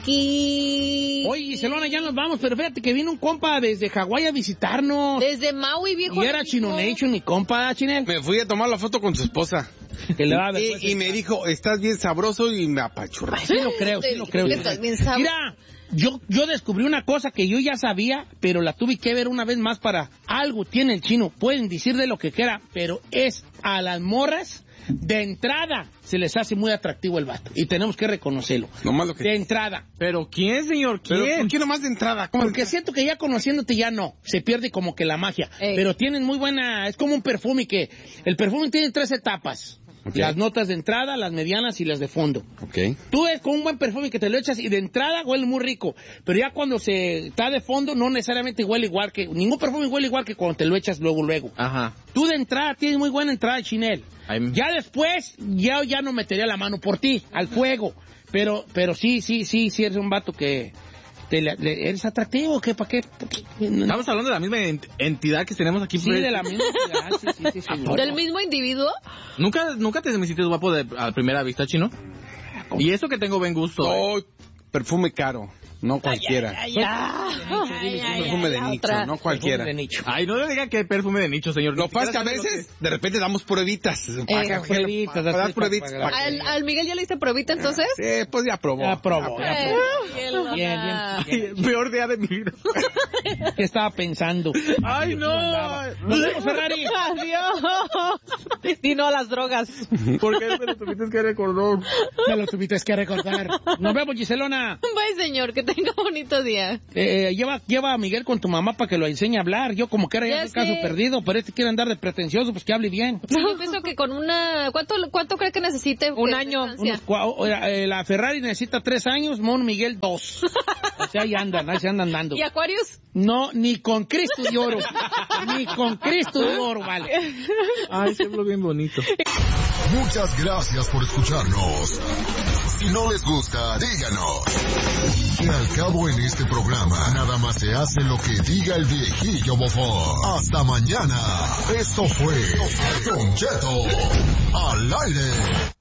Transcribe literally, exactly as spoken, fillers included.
Aquí. Oye, Giselona, ya nos vamos, pero fíjate que vino un compa desde Hawái a visitarnos. Desde Maui, viejo. Y era Chino Nation, mi compa, Chinel. Me fui a tomar la foto con su esposa. Que le va y, y me dijo, estás bien sabroso, y me apachurró. Sí lo creo, sí lo creo. Estás bien sabroso. Mira, yo, yo descubrí una cosa que yo ya sabía, pero la tuve que ver una vez más para algo tiene el chino. Pueden decir de lo que quiera, pero es a las morras de entrada se les hace muy atractivo el vato. Y tenemos que reconocerlo. Nomás lo que... De entrada. ¿Pero quién, señor? ¿Quién? ¿Pero por qué nomás de entrada? ¿Cómo Porque de... siento que ya conociéndote ya no. Se pierde como que la magia. Ey. Pero tienen muy buena... Es como un perfume que... El perfume tiene tres etapas. Okay. Las notas de entrada, las medianas y las de fondo. Ok. Tú ves con un buen perfume que te lo echas y de entrada huele muy rico. Pero ya cuando se está de fondo no necesariamente huele igual que... Ningún perfume huele igual que cuando te lo echas luego, luego. Ajá. Tú de entrada tienes muy buena entrada, Chinel. I'm... Ya después, ya, ya no metería la mano por ti, al fuego. Pero, pero sí, sí, sí, sí eres un vato que... Te, le, le, ¿Eres atractivo? ¿Qué? ¿Para qué? ¿Pa qué? Estamos hablando de la misma ent entidad que tenemos aquí. Sí, pues. de la misma entidad, sí, sí, sí, señor. ¿Del mismo individuo? ¿Nunca, nunca te me hiciste guapo de, a primera vista, Chino? Y eso que tengo buen gusto. Oh, perfume caro, no cualquiera. Ay, ay, ay, ay, Perfume de la nicho, otra. no cualquiera. De nicho. Ay, no le diga que perfume de nicho, señor. Lo que pasa es que a veces, de repente damos pruebitas. Para pruebitas, para dar así, pruebitas. para- para- ¿Al, ¿Al Miguel ya le diste pruebita entonces? Sí, pues ya probó. Ya probó, ya Eh, probó. qué loca. Bien, bien, Ay, peor día de mi vida. ¿Qué estaba pensando? Ay, no. Nos vemos, Ferrari. Adiós. Y no a las drogas. ¿Por qué me lo tuviste que recordar? Me lo tuviste que recordar. Nos vemos, Giselona. Bye, señor, que tenga bonito día. Eh, lleva, lleva a Miguel con tu mamá para que lo enseñe a hablar. Yo como que era ya Ya el caso sé. perdido, pero este quiere andar de pretencioso, pues que hable bien. Sí, yo pienso que con una... ¿Cuánto, cuánto cree que necesite? Un de año. distancia? Unos cua- o- eh, la Ferrari necesita tres años, Mon Miguel dos. O sea, ahí andan, ahí se andan dando. ¿Y Aquarius? No, ni con Cristo de oro. Ni con Cristo de oro, vale. Ay, se habló bien bonito. Muchas gracias por escucharnos. Si no les gusta, díganos. Que al cabo en este programa, nada más se hace lo que diga el viejillo bofón. Hasta mañana. Esto fue Don Cheto al aire.